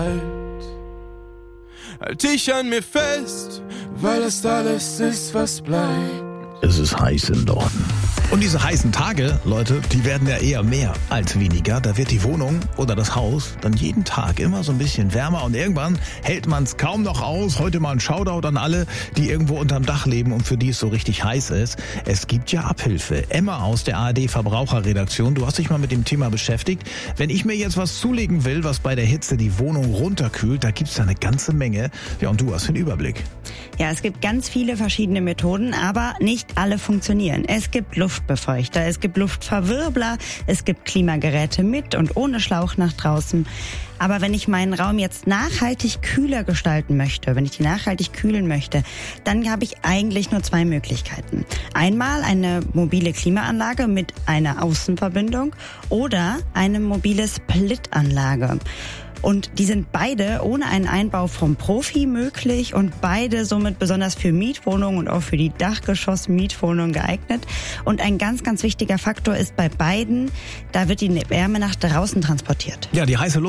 Halt dich an mir fest, weil das alles ist, was bleibt. Es ist heiß im Norden. Und diese heißen Tage, Leute, die werden ja eher mehr als weniger. Da wird die Wohnung oder das Haus dann jeden Tag immer so ein bisschen wärmer und irgendwann hält man es kaum noch aus. Heute mal ein Shoutout an alle, die irgendwo unterm Dach leben und für die es so richtig heiß ist. Es gibt ja Abhilfe. Emma aus der ARD Verbraucherredaktion, du hast dich mal mit dem Thema beschäftigt. Wenn ich mir jetzt was zulegen will, was bei der Hitze die Wohnung runterkühlt, da gibt's da eine ganze Menge. Ja, und du hast den Überblick. Ja, es gibt ganz viele verschiedene Methoden, aber nicht alle funktionieren. Es gibt Luftbefeuchter, es gibt Luftverwirbler, es gibt Klimageräte mit und ohne Schlauch nach draußen. Aber wenn ich meinen Raum jetzt nachhaltig kühler gestalten möchte, wenn ich die nachhaltig kühlen möchte, dann habe ich eigentlich nur zwei Möglichkeiten. Einmal eine mobile Klimaanlage mit einer Außenverbindung oder eine mobile Splitanlage. Und die sind beide ohne einen Einbau vom Profi möglich und beide somit besonders für Mietwohnungen und auch für die Dachgeschoss-Mietwohnungen geeignet. Und ein ganz, ganz wichtiger Faktor ist bei beiden, da wird die Wärme nach draußen transportiert. Ja, die heiße Luft